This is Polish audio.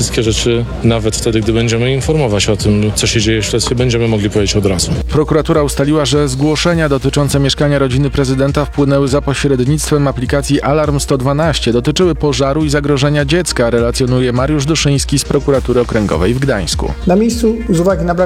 wszystkie rzeczy, nawet wtedy, gdy będziemy informować o tym, co się dzieje w śledztwie, będziemy mogli powiedzieć od razu. Prokuratura ustaliła, że zgłoszenia dotyczące mieszkania rodziny prezydenta wpłynęły za pośrednictwem aplikacji Alarm 112. Dotyczyły pożaru i zagrożenia dziecka, relacjonuje Mariusz Duszyński z Prokuratury Okręgowej w Gdańsku. Na miejscu z uwagi na brak